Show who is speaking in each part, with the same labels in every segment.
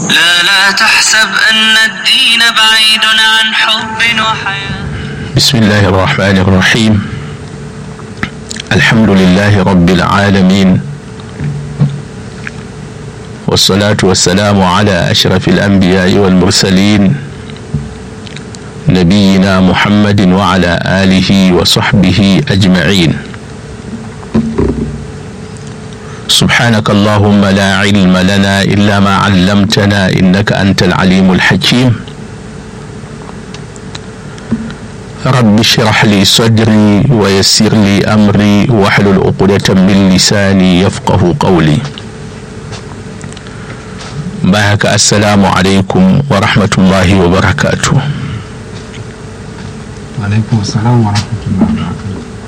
Speaker 1: لا تحسب أن الدين بعيد عن حب وحياة.
Speaker 2: بسم الله الرحمن الرحيم. الحمد لله رب العالمين، والصلاة والسلام على أشرف الأنبياء والمرسلين نبينا محمد وعلى آله وصحبه أجمعين. سبحانك اللهم لا علم لنا إلا ما علمتنا إنك أنت العليم الحكيم. رب اشرح لي صدري ويسر لي أمري واحلل عقدة من لساني يفقه قولي. بارك السلام عليكم ورحمة الله وبركاته.
Speaker 3: وعليكم السلام ورحمة الله وبركاته.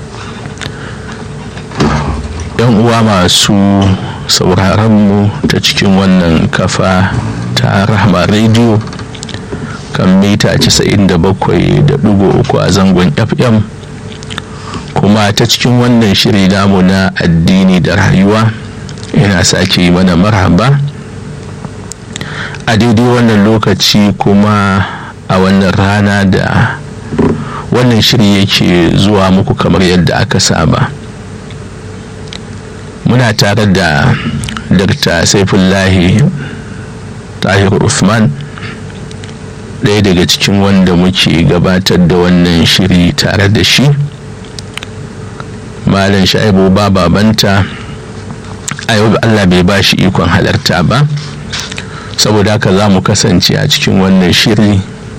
Speaker 2: yan uwa masu sauraronmu ta cikin wannan kafa ta Rahma Radio kan mita 97.3 a zangon FM, kuma ta cikin wannan shiri namu na addini da rayuwa ina sake mana marhaba a daidai wannan lokaci kuma a wannan rana da wannan shiri yake zuwa muku kamar yadda aka saba. Muna tare da Dr. Saifullahi Tahir Usman, ɗaya daga cikin wanda muke gabatar da wannan shiri tare da shi. Malam Shaibu Babanta a yau Allah bai ba shi ikon halarta ba, saboda haka za mu kasance a cikin wannan shiri.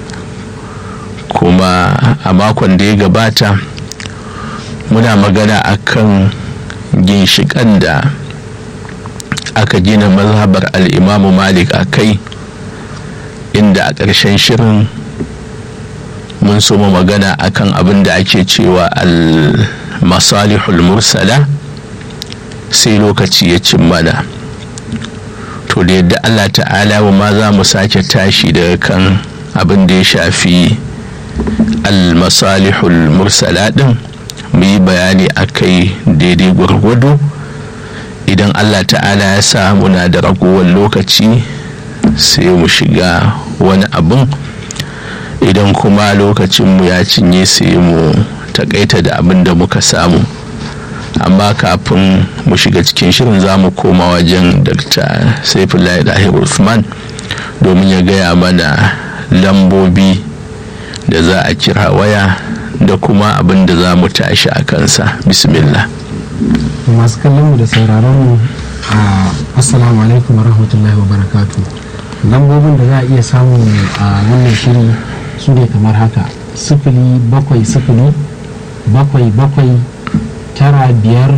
Speaker 2: Kuma a makon da ya gabata muna magana akan ginshiƙan da aka gina mazhabar al'imamu Malik a kai, inda a ƙarshen shirin mun soma magana akan abin da ake cewa al-masalihul mursala, sai lokaci ya cin mana. To da yadda Allah ta'ala ma za mu sake tashi daga kan abin da ya shafi al-masalihul mursala ɗin, mu yi bayani a kai daidai gwargwado. Idan Allah ta'ala ya sa muna da ragowar lokaci sai mu shiga wani abin, idan kuma lokacinmu ya cinye sai mu takaita da abin da muka samu. Amma kafin mu shiga cikin shirin za mu koma wajen Dr. Saifullahi Tahir Usman domin ya gaya mana lambobi da za a kira waya da kuma abin da za mu tashi a kansa. Bismillah.
Speaker 3: Masu kallon mu da sauraron mu, assalamu alaikum wa rahmatullahi wa barakatu. Lambobin da za a iya samu a wannan shiri su ne kamar haka: 070 777 95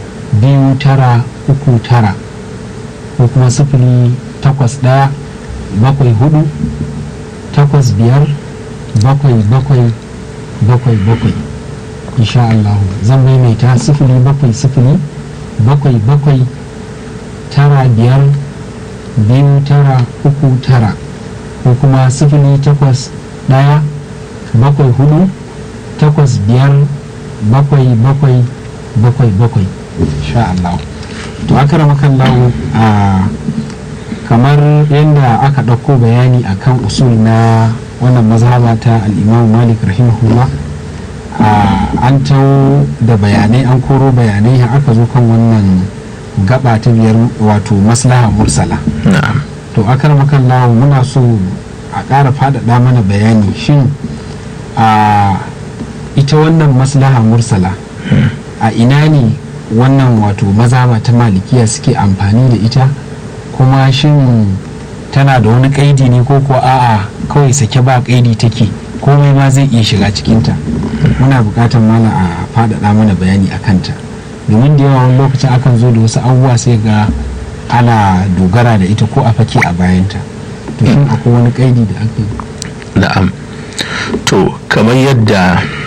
Speaker 3: 2939, ko kuma 081 74 85 7777. insha Allah zan maimaita 070 77 95 2939, ko kuma 081 74 85 7777 insha Allah. To akramakan lawo, kamar yadda aka ɗauko bayani akan usul na wannan mazhaba ta al-Imam Malik rahimahullah, an tawo da bayanai, an koro bayanai har aka zo kan wannan gaba ta biyar, wato maslaha mursala. To akramakan lawo, muna so a ƙara faɗaɗa mana bayani, shin ita wannan maslaha mursala a ina ne wannan wato mazhaba ta malikiya suke amfani da ita, kuma shin tana da wani kaidi ne ko a'a kawai sake ba kaidi take, komai ma zai iya shiga cikinta? Muna bukatar mana a faɗaɗa mana bayani a kanta, domin da yawa wani lokacin akan zo da wasu abubuwa sai ga ana dogara da ita ko a fake a bayanta. To shin akwai wani kaidi da ake?
Speaker 2: Na'am. To kamar yadda